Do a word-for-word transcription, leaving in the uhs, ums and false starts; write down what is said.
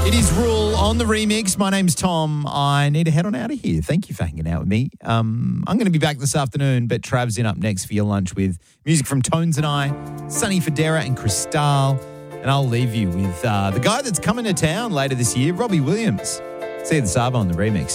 It is Rule on the remix. My name's Tom. I need to head on out of here. Thank you for hanging out with me. Um, I'm going to be back this afternoon, but Trav's in up next for your lunch with music from Tones and I, Sonny Fodera and Cristal. And I'll leave you with uh, the guy that's coming to town later this year, Robbie Williams. See you this Sabo on the remix.